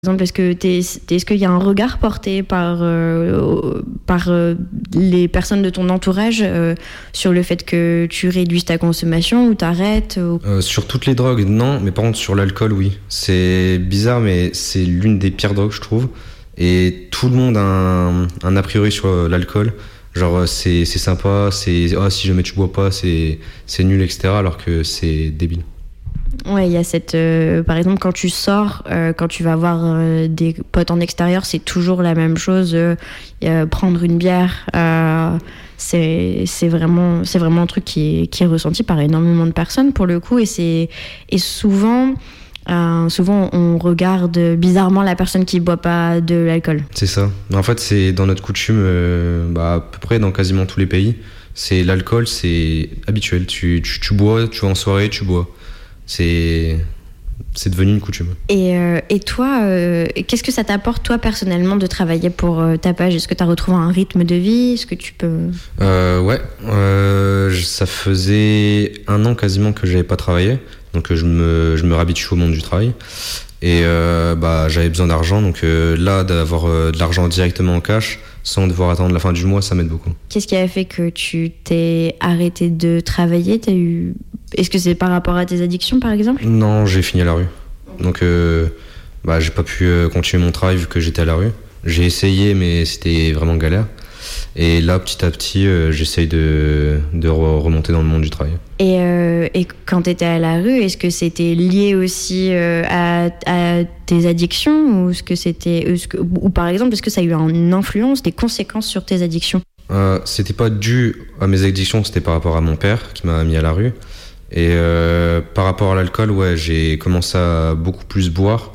Exemple, est-ce qu'il y a un regard porté par les personnes de ton entourage sur le fait que tu réduises ta consommation ou t'arrêtes Sur toutes les drogues, non, mais par contre sur l'alcool, oui. C'est bizarre, mais c'est l'une des pires drogues, je trouve. Et tout le monde a un a priori sur l'alcool. Genre, c'est sympa, si jamais tu bois pas, c'est nul, etc. Alors que c'est débile. Ouais, il y a cette... par exemple, quand tu sors, quand tu vas voir des potes en extérieur, c'est toujours la même chose. Prendre une bière, c'est vraiment un truc qui est ressenti par énormément de personnes, pour le coup. Et souvent, on regarde bizarrement la personne qui boit pas de l'alcool. C'est ça. En fait, c'est dans notre coutume, à peu près dans quasiment tous les pays. L'alcool, c'est habituel. Tu bois, tu vas en soirée, tu bois. C'est devenu une coutume. Et toi, qu'est-ce que ça t'apporte, toi, personnellement, de travailler pour ta page ? Est-ce que tu as retrouvé un rythme de vie ? Est-ce que tu peux... Ouais. Ça faisait 1 an quasiment que j'avais pas travaillé. Donc je me réhabitue au monde du travail. Et j'avais besoin d'argent. Donc là, d'avoir de l'argent directement en cash, sans devoir attendre la fin du mois, ça m'aide beaucoup. Qu'est-ce qui a fait que tu t'es arrêté de travailler ? Est-ce que c'est par rapport à tes addictions, par exemple ? Non, j'ai fini à la rue. Donc, j'ai pas pu continuer mon travail vu que j'étais à la rue. J'ai essayé, mais c'était vraiment galère. Et là, petit à petit, j'essaye de remonter dans le monde du travail. Et quand tu étais à la rue, est-ce que c'était lié aussi à tes addictions ou par exemple, est-ce que ça a eu une influence, des conséquences sur tes addictions ? C'était pas dû à mes addictions, c'était par rapport à mon père qui m'a mis à la rue. Et par rapport à l'alcool, ouais, j'ai commencé à beaucoup plus boire.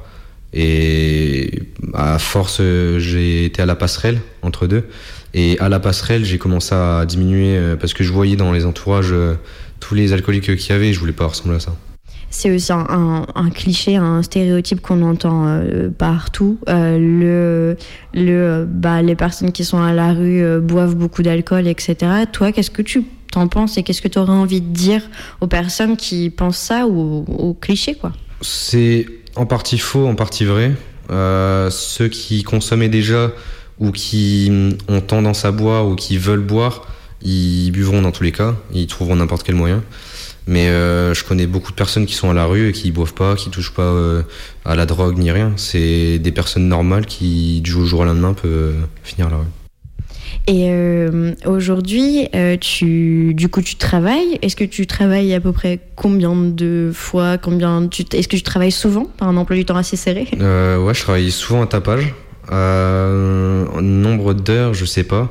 Et à force, j'ai été à la passerelle entre deux. Et à la passerelle, j'ai commencé à diminuer parce que je voyais dans les entourages tous les alcooliques qu'il y avait et je voulais pas ressembler à ça. C'est aussi un cliché, un stéréotype qu'on entend partout. Les personnes qui sont à la rue boivent beaucoup d'alcool, etc. Toi, qu'est-ce que tu t'en penses et qu'est-ce que tu aurais envie de dire aux personnes qui pensent ça ou aux clichés, quoi ? C'est en partie faux, en partie vrai. Ceux qui consommaient déjà ou qui ont tendance à boire ou qui veulent boire, ils buvront dans tous les cas, ils trouveront n'importe quel moyen. Mais je connais beaucoup de personnes qui sont à la rue et qui boivent pas, qui touchent pas à la drogue ni rien. C'est des personnes normales qui, du jour au lendemain, peuvent finir à la rue. Et aujourd'hui, tu travailles. Est-ce que tu travailles à peu près combien de fois ? Est-ce que tu travailles souvent ? T'as un emploi du temps assez serré ? Ouais, je travaille souvent à tapage. Nombre d'heures, je sais pas.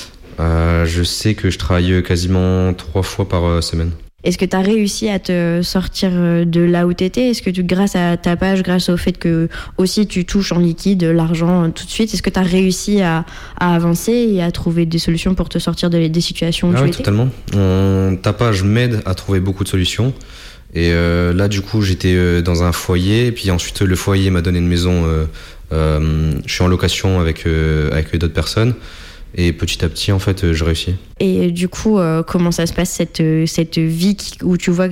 Je sais que je travaille quasiment 3 fois par semaine. Est-ce que tu as réussi à te sortir de là où tu étais ? Est-ce que grâce à ta page, grâce au fait que aussi tu touches en liquide l'argent tout de suite, est-ce que tu as réussi à avancer et à trouver des solutions pour te sortir des situations où tu étais ? Totalement. Ta page m'aide à trouver beaucoup de solutions. Et là, du coup, j'étais dans un foyer. Et puis ensuite, le foyer m'a donné une maison. Je suis en location avec d'autres personnes. Et petit à petit, en fait, je réussis. Et du coup, comment ça se passe cette vie où tu vois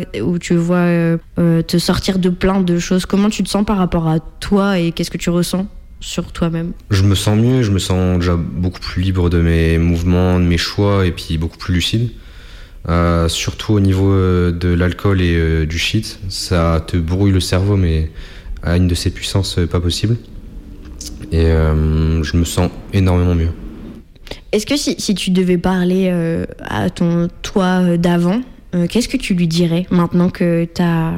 te sortir de plein de choses ? Comment tu te sens par rapport à toi et qu'est-ce que tu ressens sur toi-même ? Je me sens mieux, je me sens déjà beaucoup plus libre de mes mouvements, de mes choix et puis beaucoup plus lucide. Surtout au niveau de l'alcool et du shit, ça te brouille le cerveau, mais à une de ses puissances pas possible. Et je me sens énormément mieux. Est-ce que si tu devais parler à ton toi d'avant, qu'est-ce que tu lui dirais maintenant que t'as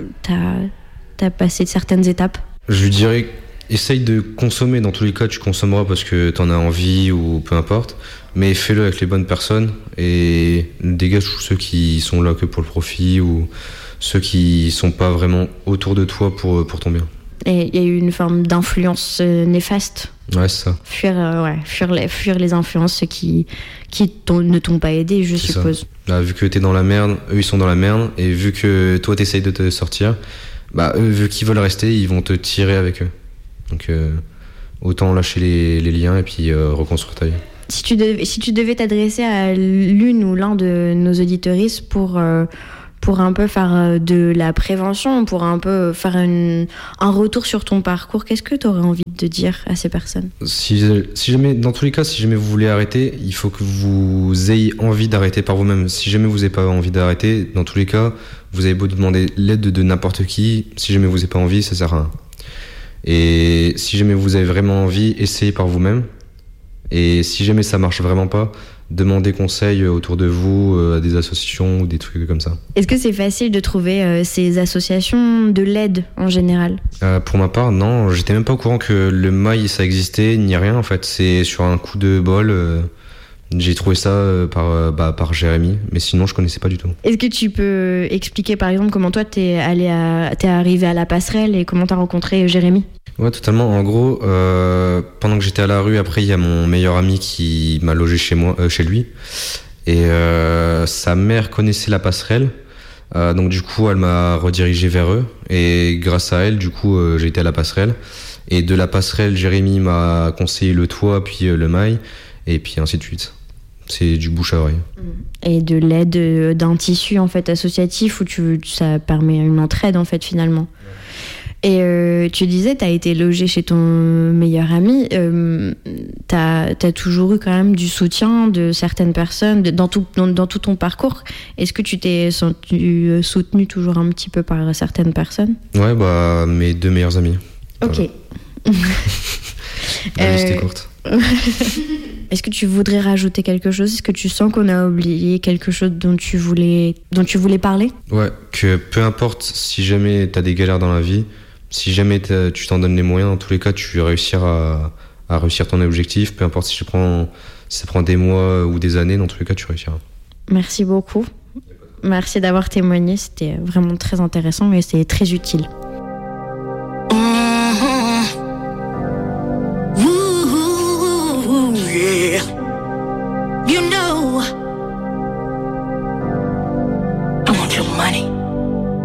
passé certaines étapes ? Je lui dirais, essaye de consommer. Dans tous les cas, tu consommeras parce que t'en as envie ou peu importe. Mais fais-le avec les bonnes personnes et dégage tous ceux qui sont là que pour le profit ou ceux qui sont pas vraiment autour de toi pour ton bien. Et il y a eu une forme d'influence néfaste. Ouais, c'est ça. Fuir les influences qui ne t'ont pas aidé, je suppose. Là, vu que t'es dans la merde, eux ils sont dans la merde, et vu que toi t'essayes de te sortir, eux, vu qu'ils veulent rester, ils vont te tirer avec eux. Donc autant lâcher les liens et puis reconstruire ta vie. Si tu devais t'adresser à l'une ou l'un de nos auditeuristes pour pour un peu faire de la prévention, pour un peu faire un retour sur ton parcours, qu'est-ce que tu aurais envie de dire à ces personnes? Si jamais, dans tous les cas, si jamais vous voulez arrêter, il faut que vous ayez envie d'arrêter par vous-même. Si jamais vous n'avez pas envie d'arrêter, dans tous les cas, vous avez beau demander l'aide de n'importe qui, si jamais vous n'avez pas envie, ça sert à rien. Et si jamais vous avez vraiment envie, essayez par vous-même. Et si jamais ça marche vraiment pas, demandez conseil autour de vous, à des associations ou des trucs comme ça. Est-ce que c'est facile de trouver ces associations, de l'aide en général? Pour ma part, non. J'étais même pas au courant que le mail ça existait, ni rien en fait. C'est sur un coup de bol. J'ai trouvé ça par Jérémy, mais sinon je connaissais pas du tout. Est-ce que tu peux expliquer par exemple comment toi t'es arrivé à la passerelle et comment t'as rencontré Jérémy? Ouais, totalement. En gros, pendant que j'étais à la rue, après il y a mon meilleur ami qui m'a logé chez lui, et sa mère connaissait la passerelle, donc du coup elle m'a redirigé vers eux, et grâce à elle, du coup j'ai été à la passerelle, et de la passerelle, Jérémy m'a conseillé le toit, puis le mail, et puis ainsi de suite. C'est du bouche à oreille. Et de l'aide d'un tissu en fait associatif où ça permet une entraide en fait finalement. Et tu disais, tu as été logé chez ton meilleur ami. Tu as toujours eu quand même du soutien de certaines personnes dans tout ton parcours. Est-ce que tu t'es senti soutenu toujours un petit peu par certaines personnes? Ouais, mes 2 meilleurs amis. Ok. La liste est courte. Est-ce que tu voudrais rajouter quelque chose? Est-ce que tu sens qu'on a oublié quelque chose dont tu voulais parler? Ouais, que peu importe si jamais tu as des galères dans la vie, si jamais tu t'en donnes les moyens, dans tous les cas, tu réussiras à réussir ton objectif. Peu importe si ça prend des mois ou des années, dans tous les cas, tu réussiras. Merci beaucoup. Merci d'avoir témoigné. C'était vraiment très intéressant et c'est très utile. Ooh, yeah. You know